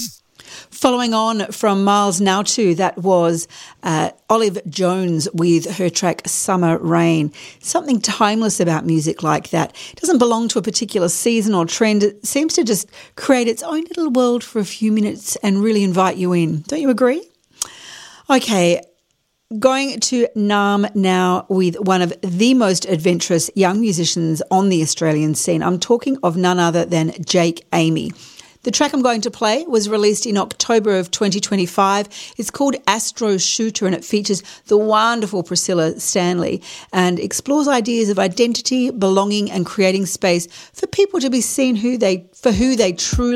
Following on from Miles Now To, that was Olive Jones with her track Summer Rain. Something timeless about music like that. It doesn't belong to a particular season or trend. It seems to just create its own little world for a few minutes and really invite you in. Don't you agree? Okay, going to Naarm now with one of the most adventurous young musicians on the Australian scene. I'm talking of none other than Jake Amy. The track I'm going to play was released in October of 2025. It's called Astro Shooter and it features the wonderful Priscilla Stanley and explores ideas of identity, belonging and creating space for people to be seen for who they truly